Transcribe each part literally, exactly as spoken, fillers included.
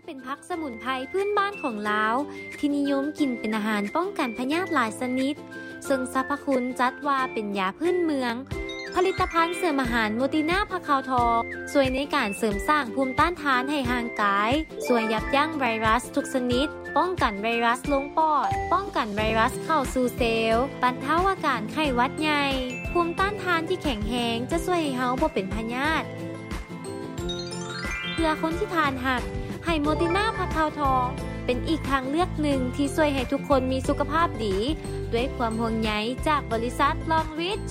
เป็นผักสมุนไพรพื้นบ้านของลาวที่นิยมกินเป็นอาหารป้องกันพยาธิหลายชนิดซึ่งสรรพคุณจัดว่าเป็นยาพื้นเมืองผลิตภัณฑ์เสริมอาหารโมติน่าผักขาวทองช่วยในการเสริมสร้างภูมิต้านทานให้ร่างกายช่วยยับยั้งไวรัสทุกชนิดป้องกันไวรัสลงปอดป้องกันไวรัสเข้าสู่เซลล์บรรเทาอาการไข้หวัดใหญ่ภูมิต้านทานที่แข็งแรงจะช่วยให้เฮาบ่เป็นพยาธิเพื่อคนที่ทานหักให้โมติน่าผักขาวทองเป็นอีกทางเลือกหนึ่งที่ช่วยให้ทุกคนมีสุขภาพดีด้วยความห่วงใยจากบริษัท Long Rich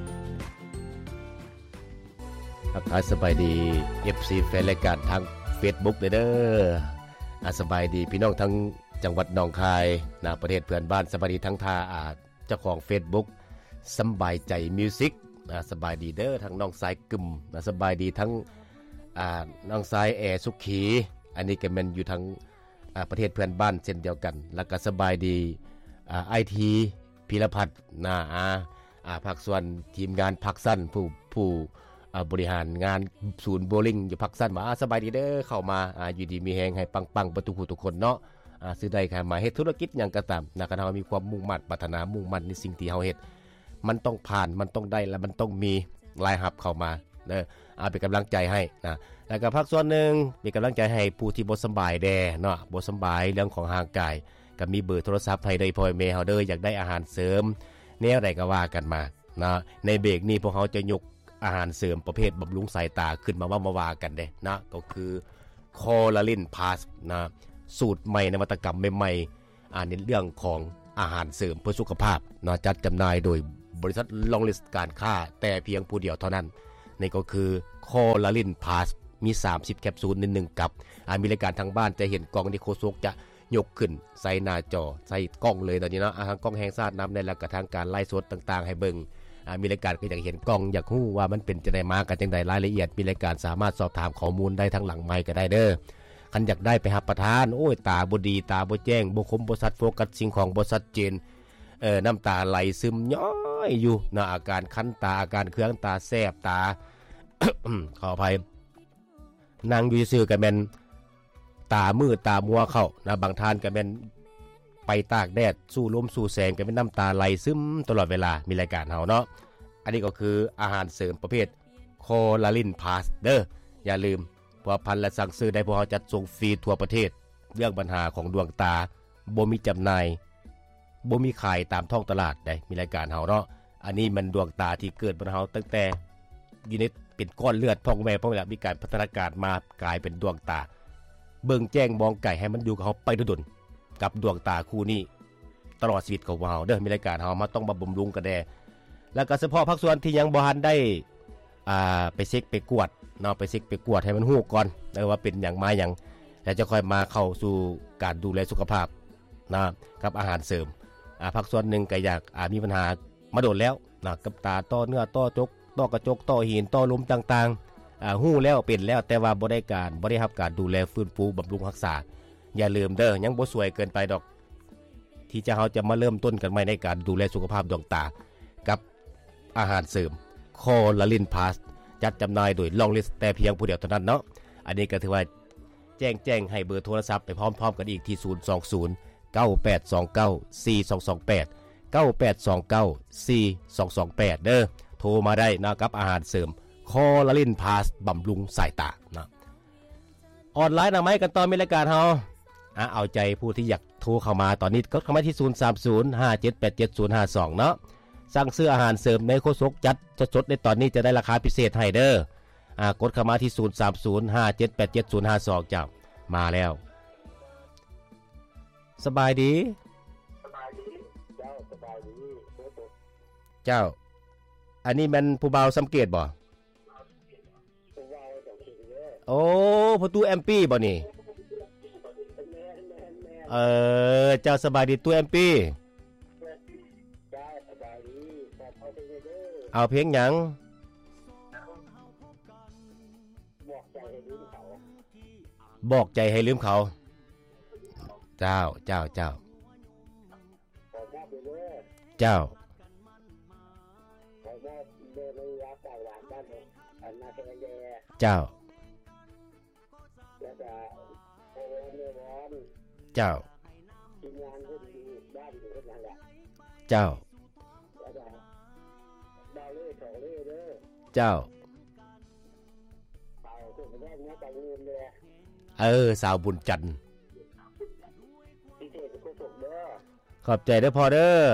ทักทายสบายดี เอฟ ซี แฟนรายการทาง Facebook เด้อเด้อสบายดีพี่น้องทั้งจังหวัดหนองคายนะประเทศเพื่อนบ้านสบายดีทั้งท่าอาเจ้าของ Facebook สบายใจมิวสิกนะสบายดีเด้อทั้งน้องสายกึมนะสบายดีทั้งอ่าน้องสายแอสุขีอันนี้ก็แม่นอยู่ทางอ่าประเทศเพื่อนบ้านเช่นเดียวกันแล้วก็สบายดีอ่า ไอ ที พีรพัฒน์นะอ่าอ่าภาคส่วนทีมงานพักสั้นผู้ผู้อ่าบริหารงานศูนย์โบว์ลิ่งอยู่พักสั้นมาอ่าสบายดีเด้อเข้ามาอ่าอยู่ดีมีแฮงให้ปังๆประตูทุกคนเนาะอ่าซื้อได้ค่ะมาเฮ็ดธุรกิจหยังก็ตามนะคันเฮามีความมุ่งมั่นปรารถนามุ่งมั่นในสิ่งที่เฮาเฮ็ดมันต้องผ่านมันต้องได้และมันต้องมีรายรับเข้ามาเด้ออ่าเป็นกำลังใจให้นะแล้วก็ภาคส่วนนึงมีกำลังใจให้ผู้ที่บ่สบายแดเนาะบ่สบายเรื่องของร่างกายก็มีเบอร์โทรศัพท์ให้ได้พ่อแม่เฮาเด้ออยากได้อาหารเสริมแนวใดก็ว่ากันมานะในเบรกนี้พวกเฮาจะยกอาหารเสริมประเภทบำรุงสายตาขึ้นมาว่ามาว่ากันเด้นะก็คือคอลลาลินพาสนะสูตรใหม่นวัตกรรมใหม่ๆอ่าในเรื่องของอาหารเสริมเพื่อสุขภาพนะจัดจำหน่ายโดยบริษัทลองลิสต์การค้าแต่เพียงผู้เดียวเท่านั้นนี่ก็คือคอลลาลินพาสมีสามสิบแคปซูลในหนึ่งกับอ่ามีรายการทางบ้านจะเห็นกล่องที่โคโซกจะยกขึ้นใส่หน้าจอใส่กล้องเลยตอนนี้เนาะทางกล้องแห่งชาตินำในแล้วก็ทางการไลฟ์สดต่างๆให้เบิ่งอ่ามีรายการก็อยากเห็นกล้องอยากฮู้ว่ามันเป็นจังได๋มากันจังได๋รายละเอียดมีรายการสามารถสอบถามข้อมูลได้ทางหลังไมค์ก็ได้เด้อคันอยากได้ไปรับประทานโอ้ยตาบ่ดีตาบ่แจ้งบ่คมบ่ชัดโฟกัสสิ่งของบ่ชัดเจนเอ่อน้ำตาไหลซึมย้อยอยู่นะอาการคันตาอาการเครื่องตาแสบตา ขออภัยนั่งอยู่ซื่อๆก็แม่นตามืดตามัวเข้านะบางท่านก็แม่นไปตากแดดสู้ลมสู้แสงก็แม่นน้ำตาไหลซึมตลอดเวลามีรายการเฮาเนาะอันนี้ก็คืออาหารเสริมประเภทคอลลาลินพาสเด้ออย่าลืมพอพันและสั่งซื้อได้พวกเฮาจัดส่งฟรีทั่วประเทศเรื่องปัญหาของดวงตาบ่มีจำหน่ายบ่มีขายตามท้องตลาดได้มีรายการเฮาเนาะอันนี้มันดวงตาที่เกิดบนเฮาตั้งแต่อยู่ในเป็นก้อนเลือดพ่องแม่พ่องแม่มีการพัฒนาการมากลายเป็นดวงตาเบิ่งแจ้งมองไก่ให้มันอยู่กับเฮาไปดนๆกับดวงตาคู่นี้ตลอดชีวิตของเฮาเด้อมีรายการเฮามาต้องมาบำรุงกันแดแล้วก็เฉพาะภาคส่วนที่ยังบ่ทันได้อ่าไปเช็คไปกวดเนาะไปเช็คไปกวดให้มันฮู้ก่อนได้ว่าเป็นหยังมาหยังแล้วจะค่อยมาเข้าสู่การดูแลสุขภาพนะกับอาหารเสริมอ่าภาคส่วนนึงก็อยากอ่ามีปัญหามาโดนแล้วนะกับตาต้อเนื้อต้อจกต้อกระจกต้อหินต้อลมต่างๆอ่าฮู้แล้วเป็นแล้วแต่ว่าบ่ได้การบ่ได้รับการดูแลฟื้นฟูบำรุงรักษาอย่าลืมเด้อยังบ่สวยเกินไปดอกที่จะเฮาจะมาเริ่มต้นกันใหม่ในการดูแลสุขภาพดวงตากับอาหารเสริมคอลลาลินพาสจัดจำหน่ายโดยลองลิสต์แต่เพียงผู้เดียวเท่านั้นเนาะอันนี้ก็ถือว่าแจ้งแจ้งให้เบอร์โทรศัพท์ไปพร้อมๆกันอีกที่ศูนย์ สอง ศูนย์ เก้า แปด สอง เก้า สี่ สอง สอง แปด เก้า แปด สอง เก้า สี่ สอง สอง แปดเด้อโทรมาได้นะครับอาหารเสริมคอลลาลินพาสบำรุงสายตานะออนไลน์นะไหมกันตอนมีรายการเฮาอ่ะเอาใจผู้ที่อยากโทรเข้ามาตอนนี้ก็เข้ามาที่ศูนย์ สาม ศูนย์ ห้า เจ็ด แปด เจ็ด ศูนย์ ห้า สองเนาะสั่งซื้ออาหารเสริมในโคศกจัดสดๆในตอนนี้จะได้ราคาพิเศษให้เด้ออ่ากดเข้ามาที่ศูนย์ สาม ศูนย์ ห้า เจ็ด แปด เจ็ด ศูนย์ ห้า สองจ้ะมาแล้วสบายดีสบายดีเจ้าสบายดีเจ้าอันนี้มันผู้บ่าวสังเกตบ่โอ้ผู้ตู้แอมปี้บ่นี่เออเจ้าสบายดีตู้แอมปี้เอาเพลงหยังบอกใจให้ลืมเขาเจ้าเจ้าเจ้าเจ้าเจ้าเจ้าเจ้าเจ้าเออสาวบุญจันทร์ขอบใจเด้อพ่อเด้อ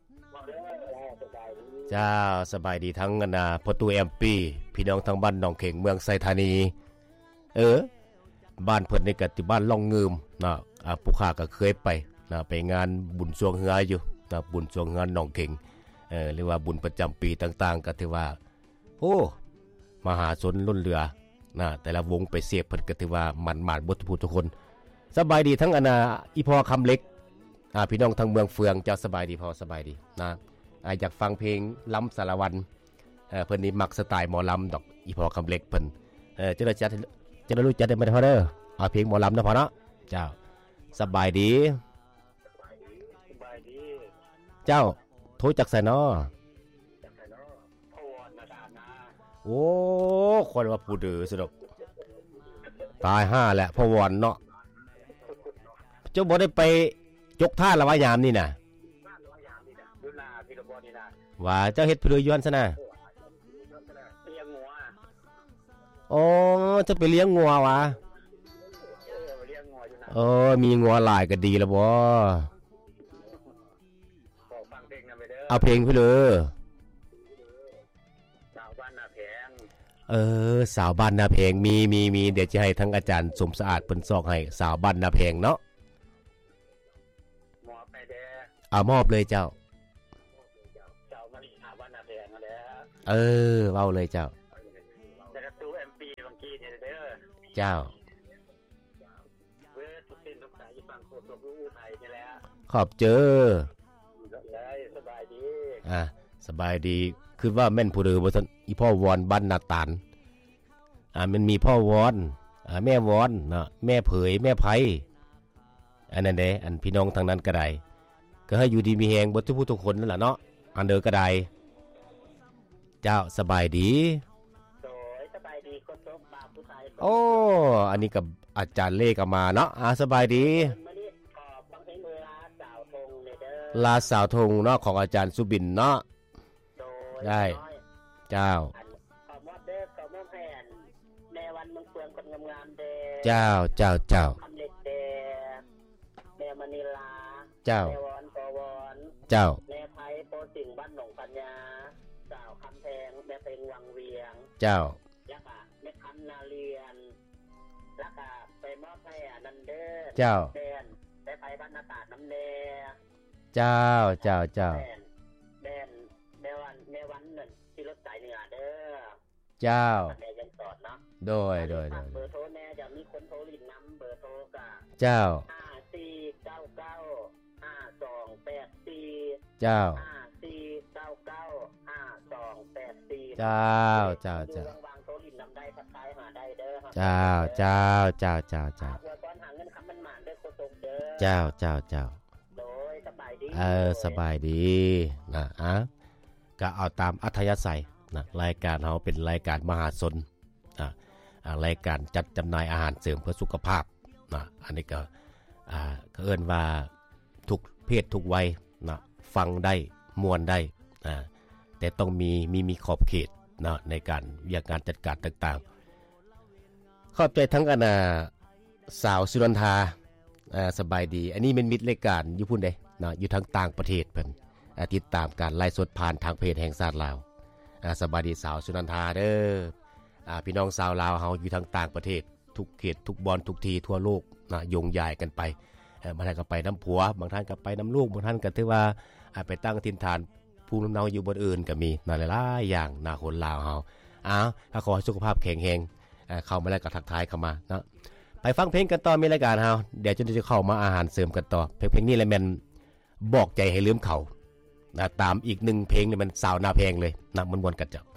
เจ้าสบายดีทั้งกันนะพ่อตู่แอมปีพี่น้องทั้งบ้านหนองเข่งเมืองไซธานีเออบ้านเพิ่นในกติบ้านล่องงืมนะอ่าผู้ข้าก็เคยไปนะไปงานบุญสวงเฮืออยู่นะบุญสวงงานหนองเข่งเออเรียกว่าบุญประจำปีต่างๆก็ถือว่าโอ้มหาชนล้นเรือนะแต่ละวงไปเสียบเพิ่นก็ถือว่ามันหมาดบ่ทุกผู้ทุกคนสบายดีทั้งอนาอีพ่อคำเล็กอ่าพี่น้องทางเมืองเฟืองเจ้าสบายดีพอสบายดีนะอ่าอยากฟังเพลงล้ำสารวันเออเพิ่นนี่มักสไตล์หมอลำดอกอีพ่อคำเล็กเพิ่นเออจะได้จัดจะได้รู้จักได้บ่พอเด้อเอาเพลงหมอลำนะพอเนาะเจ้าสบายดีสบายดีเจ้าโทรจากไสน้อจากไสน้อพ่อวอนนาดานาโอ้คนว่าผู้ดื้อสุดอกตายห้าแหละพ่อวอนเนาะเจ้าบ่ได้ไปยกท่าละว่ายามนี่น่ะว่าเจ้าเฮ็ดเพื่อย้อนซะนะเลี้ยงงัวอ๋อจะไปเลี้ยงงัววะเออมีงัวหลายก็ดีแล้วบ่เอาเพลงไปเลยสาวบ้านนาแพงเออสาวบ้านนาแพงมีมีมีเดี๋ยวจะให้ทั้งอาจารย์สมสะอาดเพิ่นซอกให้สาวบ้านนาแพงเนาะมอบไปเด้อเอามอบเลยเจ้าเจ้ามาลีสาวบ้านนาแพงนั่นแหละเออเว้าเลยเจ้าแต่ก็ตู้ เอ็ม พี บางกี้นี่เด้อเจ้าเว้ยทุกสิ่งทุกอย่างอยู่ฝั่งโคตรรู้ไทยนี่แหละขอบเจอสบายดีอ่ะสบายดีคือว่าแม่นผู้เดือบ่ซั่นอีพ่อวอนบ้านนาตานอ่ามันมีพ่อวอนอ่าแม่วอนเนาะแม่เผยแม่ไผอันนั้นเด้อันพี่น้องทางนั้นก็ได้ก็ให้อยู่ดีมีแฮงบ่ทุกผู้ทุกคนนั่นล่ะเนาะอันเด้อก็ได้เจ้าสบายดีโดยสบายดีคนตกบาปผู้ชายโอ้อันนี้กับอาจารย์เลขมาเนาะอ่าสบายดีลาสาวธงเนาะของอาจารย์สุบินเนาะได้เจ้าขอมอบเด้อขอมอบแผ่นในวันเมืองเฟืองคนงามๆเด้อเจ้าเจ้าเจ้าคำเล็กเด้อแม่มณีลาเจ้าแม่วอนปอวอนเจ้าแม่ไผโปสิงบ้านหนองปัญญาสาวคำแพงแม่เพลงวังเวียงเจ้าแล้วก็แม่คำนาเรียนแล้วก็ไปมอบให้อนันเด้อเจ้าแม่แม่ไผบ้านนาตาดน้ำแดงเจ้าเจ้าเจ้าแม่นแม่วันแม่วันนั่นที่รถสายเหนือเด้อเจ้าแม่ยังสอนเนาะโดยโดยเบอร์โทรแม่จะมีคนโทรลินนำเบอร์โทรกะเจ้าห้า สี่ เก้า เก้า ห้า สอง แปด สี่เจ้าห้า สี่ เก้า เก้า ห้า สอง แปด สี่เจ้าเจ้าเจ้าวางโทรลินนำได้ทักทายหาได้เด้อเจ้าเจ้าเจ้าเจ้าเจ้าตอนหาเงินคำมันหมานด้วยโคตกเด้อเจ้าเจ้าเจ้าเออสบายดีนะอ่ะก็เอาตามอัธยาศัยนะรายการเราเป็นรายการมหาชนอ่ารายการจัดจำหน่ายอาหารเสริมเพื่อสุขภาพนะอันนี้ก็อ่าก็เอิ้นว่าทุกเพศทุกวัยนะฟังได้มวนได้อ่าแต่ต้องมีมีมีขอบเขตนะในการเรียกการจัดการต่างๆขอบใจทั้งอนาสาวสุนันทาอ่าสบายดีอันนี้เป็นมิตรรายการอยู่พุ่นเด้นะอยู่ทางต่างประเทศเพิ่นติดตามการไลฟ์สดผ่านทางเพจแห่งชาติลาวสบายดีสาวสุนันทาเด้ออ่าพี่น้องชาวลาวเฮาอยู่ทางต่างประเทศทุกเขตทุกบอนทุกทีทั่วโลกนะโยงใหญ่กันไปเอ่อบางท่านก็ไปน้ำผัวบางท่านก็ไปน้ำลูกบางท่านก็ถือว่าอ่าไปตั้งถิ่นฐานภูมิลำเนาอยู่บนอื่นก็มีหลายๆอย่างนะคนลาวเฮาอ้าวถ้าขอให้สุขภาพแข็งแรงเอ่อเข้ามาแล้วก็ทักทายเข้ามานะไปฟังเพลงกันต่อมีรายการเฮาเดี๋ยวจะเข้ามาอาหารเสริมกันต่อเพลงนี้แหละแม่นบอกใจให้ลืมเขานะตามอีกหนึ่งเพลงนี่มันสาวนาเพลงเลยนะมันวนกันจ้ะ